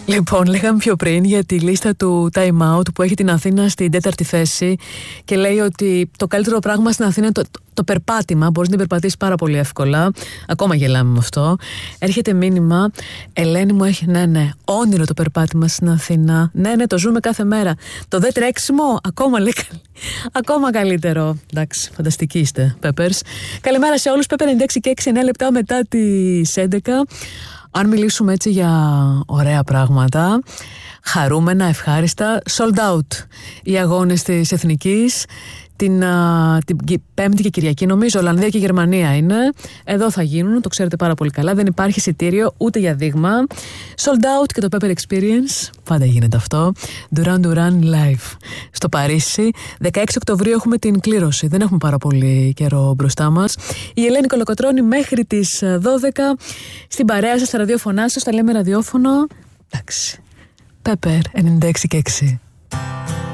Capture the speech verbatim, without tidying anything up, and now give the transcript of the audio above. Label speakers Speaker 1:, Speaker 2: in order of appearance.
Speaker 1: Λοιπόν, λέγαμε πιο πριν για τη λίστα του Time Out που έχει την Αθήνα στην τέταρτη θέση και λέει ότι το καλύτερο πράγμα στην Αθήνα είναι το, το, το περπάτημα. Μπορείς να την περπατήσεις πάρα πολύ εύκολα. Ακόμα γελάμε με αυτό. Έρχεται μήνυμα. Ελένη μου έχει, ναι, ναι, όνειρο το περπάτημα στην Αθήνα. Ναι, ναι, το ζούμε κάθε μέρα. Το δε τρέξιμο, ακόμα λέει. Ακόμα καλύτερο. Εντάξει, φανταστικοί είστε, Peppers. Καλημέρα σε όλους. Pepper ενενήντα έξι και έξι, εννέα λεπτά μετά τις έντεκα. Αν μιλήσουμε έτσι για ωραία πράγματα, χαρούμενα, ευχάριστα, sold out οι αγώνες της Εθνικής την, α, την Πέμπτη και Κυριακή, νομίζω, Ολλανδία και Γερμανία είναι. Εδώ θα γίνουν, το ξέρετε πάρα πολύ καλά. Δεν υπάρχει εισιτήριο ούτε για δείγμα. Sold out και το Pepper Experience. Πάντα γίνεται αυτό. Duran Duran Live στο Παρίσι. δεκαέξι Οκτωβρίου έχουμε την κλήρωση. Δεν έχουμε πάρα πολύ καιρό μπροστά μας. Η Ελένη Κολοκοτρώνη μέχρι τις δώδεκα στην παρέα σας, στα ραδιόφωνά σας, τα λέμε ραδιόφωνο. Εντάξει. Pepper ενενήντα έξι και έξι.